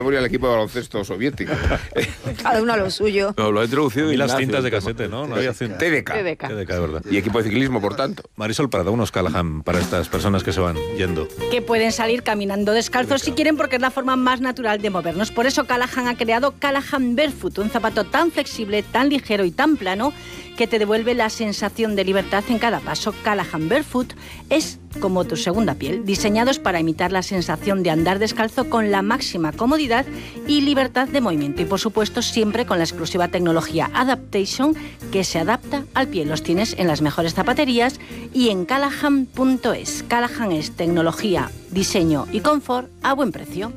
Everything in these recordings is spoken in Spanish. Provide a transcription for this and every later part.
el equipo de baloncesto soviético. Cada uno a lo suyo. No, lo ha introducido Y las Ignacio, cintas de casete, ¿no? No había cintas. TDK. TDK. TDK, de verdad. Y equipo de ciclismo, por tanto. Marisol Prada, unos Callahan para estas personas que se van yendo. Que pueden salir caminando descalzos si quieren, porque es la forma más natural de movernos. Por eso Callahan ha creado Callahan Barefoot, un zapato tan flexible, tan ligero y tan plano que te devuelve la sensación de libertad en cada paso. Callahan Barefoot es como tu segunda piel, diseñados para imitar la sensación de andar descalzo con la máxima comodidad y libertad de movimiento. Y por supuesto siempre con la exclusiva tecnología Adaptation, que se adapta al pie. Los tienes en las mejores zapaterías y en callahan.es. Callahan es tecnología, diseño y confort a buen precio.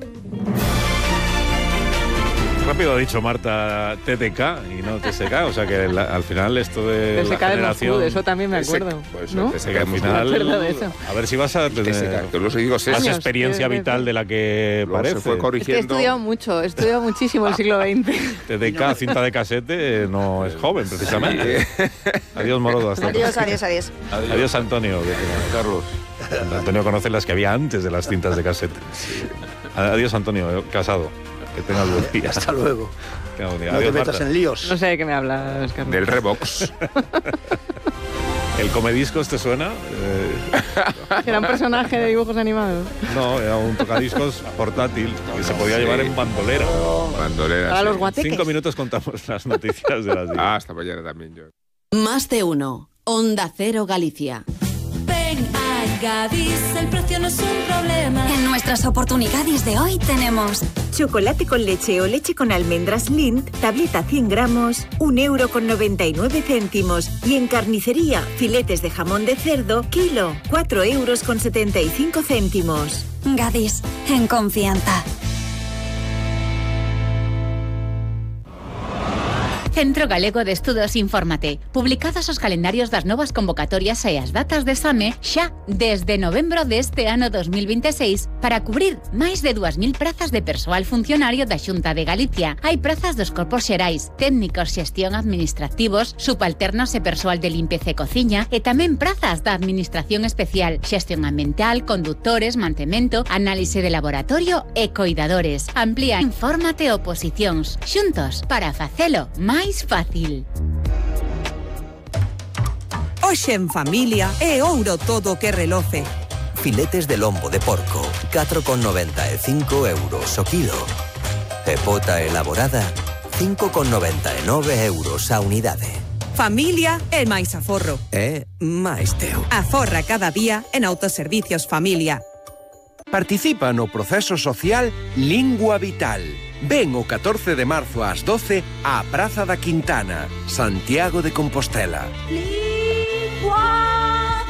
Rápido ha dicho Marta TDK y no TSK, o sea que al final esto de TSK la generación... eso también me acuerdo, Pues ¿no? TSK Que al hemos final, me acuerdo de eso. a ver si vas a tener TSK, que luego digo más años, experiencia que- vital de la que Luego se parece. fue Es que he corrigiendo. estudiado mucho, he estudiado muchísimo el siglo XX. TDK, cinta de casete, no es joven precisamente. Adiós Morodo, hasta Adiós, adiós, adiós. Adiós Antonio. Carlos. Antonio conoce las que había antes de las cintas de casete. Adiós Antonio, casado. Que tengas buen día. Hasta luego. Tenga buen día. No te Adiós, metas Marta. en líos. No sé de qué me hablas, Carlos. Del Revox. ¿El comediscos te suena? Era un personaje de dibujos animados. No, era un tocadiscos portátil que se podía llevar en bandolera. Bandolera. Para sí. los guateques. 5 minutos contamos las noticias de las 10. Ah, hasta mañana también yo. Más de uno. Onda Cero Galicia. Ven a Gadis, el precio no es un problema. En nuestras oportunidades de hoy tenemos chocolate con leche o leche con almendras Lindt, tableta 100 gramos, 1,99 €. Y en carnicería, filetes de jamón de cerdo, kilo, 4,75 €. Gadis, en confianza. Centro Galego de Estudos Infórmate. Publicados os calendarios das novas convocatorias e as datas de exame xa desde novembro deste ano 2026 para cubrir máis de 2.000 prazas de persoal funcionario da Xunta de Galicia. Hai prazas dos corpos xerais, técnicos, xestión administrativos, subalternos e persoal de limpeza e cociña e tamén prazas da Administración Especial, xestión ambiental, conductores, mantemento, análise de laboratorio e coidadores. Amplía, infórmate oposicións. Xuntos para facelo máis fácil. Hoxe en familia é ouro todo o que reloce. Filetes de lombo de porco, 4,95 € o kilo. E pota elaborada, 5,99 € a unidade. Familia é máis aforro. É máis teu. Aforra cada día en Autoservicios Familia. Participa no proceso social Lingua Vital. Ven o 14 de marzo ás 12 á Praza da Quintana, Santiago de Compostela. Lingua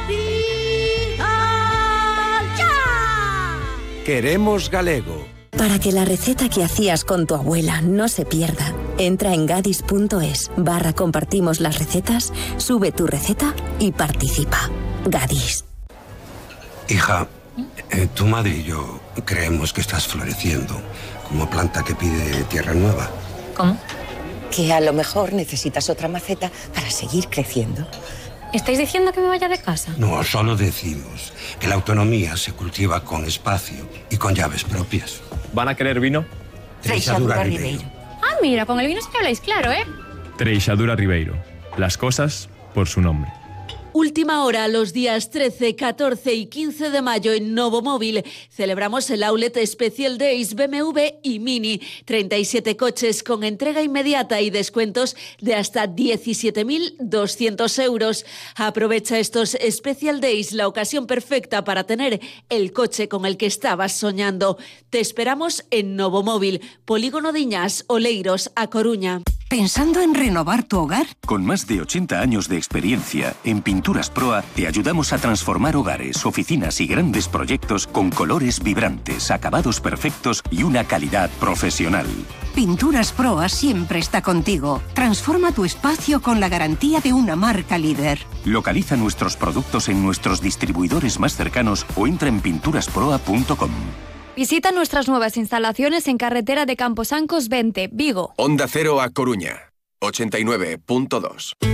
Vital, ya. Queremos galego. Para que la receta que hacías con tu abuela no se pierda, entra en gadis.es/compartimos las recetas, sube tu receta y participa. Gadis. Hija, tu madre y yo creemos que estás floreciendo como planta que pide tierra nueva. ¿Cómo? Que a lo mejor necesitas otra maceta para seguir creciendo. ¿Estáis diciendo que me vaya de casa? No, solo decimos que la autonomía se cultiva con espacio y con llaves propias. ¿Van a querer vino? Treixadura Ribeiro. Ah, mira, con el vino sí que habláis claro, ¿eh? Treixadura Ribeiro. Las cosas por su nombre. Última hora los días 13, 14 y 15 de mayo en Novo Móvil. Celebramos el Outlet Special Days BMW y Mini. 37 coches con entrega inmediata y descuentos de hasta 17.200 €. Aprovecha estos Special Days, la ocasión perfecta para tener el coche con el que estabas soñando. Te esperamos en Novo Móvil, Polígono de Iñás, Oleiros, A Coruña. ¿Pensando en renovar tu hogar? Con más de 80 años de experiencia, en Pinturas Proa te ayudamos a transformar hogares, oficinas y grandes proyectos con colores vibrantes, acabados perfectos y una calidad profesional. Pinturas Proa siempre está contigo. Transforma tu espacio con la garantía de una marca líder. Localiza nuestros productos en nuestros distribuidores más cercanos o entra en pinturasproa.com. Visita nuestras nuevas instalaciones en carretera de Camposancos 20, Vigo. Onda Cero A Coruña, 89.2.